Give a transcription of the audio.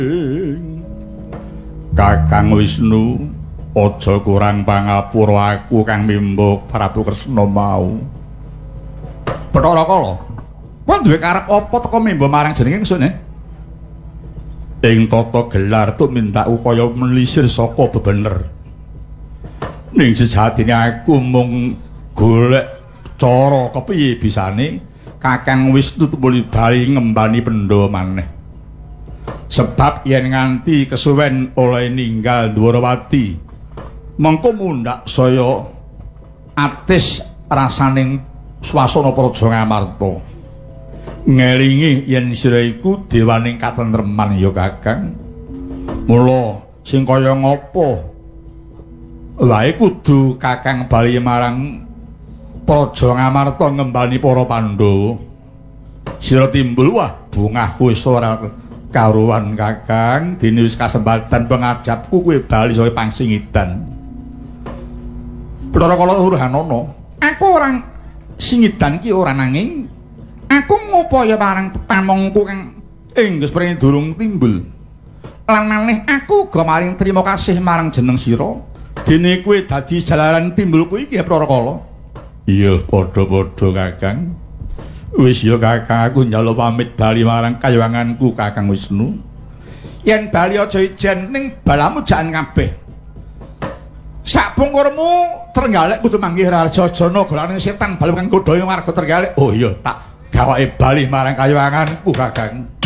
Kakang Wisnu, aja kurang pangapura aku kang mimbuk Prabu Kresna mau. Bathara Kala, kowe duwe karep apa teka mimba marang jenenge ingsun? Ing tata gelar tumintaku kaya melisir saka bebener. Ning sejatine aku mung golek cara kepiye bisane Kakang Wisnu tumuli bali ngembani Pandhawa maneh. Sebab yen nganti kesuwen oleh ninggal Dwarawati, mengko mundhak saya atis rasaning swasana praja Ngamarta. Ngelingi yen sira iku dewaning katentreman ya Kakang. Mula sing kaya ngapa wae kudu Kakang bali marang praja Ngamarta ngembani para Pandhawa. Sira timbul wah bungahku wis ora karuan Kakang, dene wis kasempatan pengajapku kowe bali saka pangsingidan. Bathara Kala Urhanana, aku orang singidan iki ora nanging aku ngupaya marang pamongku kang Inggih Pring durung timbul. Lan maneh aku uga maring trima kasih marang jeneng sira, dene kowe dadi jalaran timbulku iki Bathara Kala. Iya, padha-padha Kakang. Wis ya Kakang, aku njaluk pamit bali marang kayanganku Kakang Wisnu. Yen bali aja ijen ning balamu jan kabeh. Sak pungkurmu Trenggalek kudu manggih Rarjajana golane setan bali kang godhoyo warga Trenggalek. Oh iya, tak gawake bali marang kayanganku Kakang.